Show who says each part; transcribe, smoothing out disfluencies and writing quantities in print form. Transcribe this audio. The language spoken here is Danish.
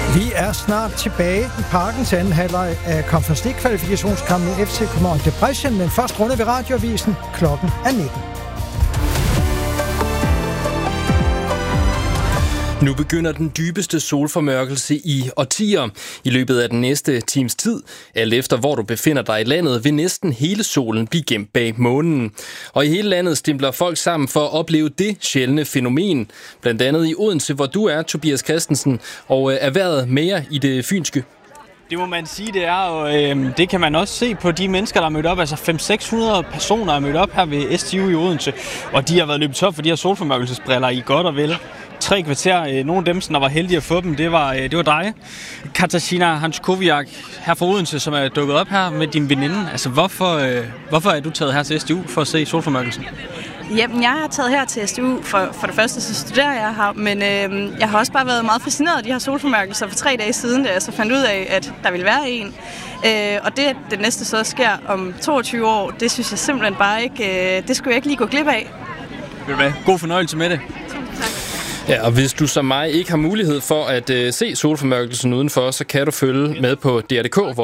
Speaker 1: Vi er snart tilbage i Parkens anden halvleg af Conference League-kvalifikationskampen FC København Debrecen, men først runde ved Radioavisen. Klokken er 19.
Speaker 2: Nu begynder den dybeste solformørkelse i årtier. I løbet af den næste times tid, alt efter hvor du befinder dig i landet, vil næsten hele solen blive gemt bag månen. Og i hele landet stimpler folk sammen for at opleve det sjældne fænomen. Blandt andet i Odense, hvor du er, Tobias Christensen, og er vejret mere i det fynske.
Speaker 3: Det må man sige, det er, og det kan man også se på de mennesker, der er mødt op. Altså 500-600 personer er mødt op her ved STU i Odense, og de har været løbet op for de her solformørkelsesbriller i godt og vel 3 kvarter. Nogle af dem, der var heldige at få dem, det var dig, Katarzyna Hanskowiak, her fra Odense, som er dukket op her med din veninde. Altså, hvorfor er du taget her til STU for at se solformørkelsen?
Speaker 4: Jamen, jeg er taget her til STU. For det første, så studerer jeg her, men jeg har også bare været meget fascineret af de her solformørkelser for 3 dage siden, da jeg så fandt ud af, at der ville være en. Og det næste så sker om 22 år, det synes jeg simpelthen bare ikke, det skulle jeg ikke lige gå glip af.
Speaker 3: Ved du hvad? God fornøjelse med det.
Speaker 2: Ja, og hvis du som mig ikke har mulighed for at se solformørkelsen udenfor, så kan du følge med på DR.dk,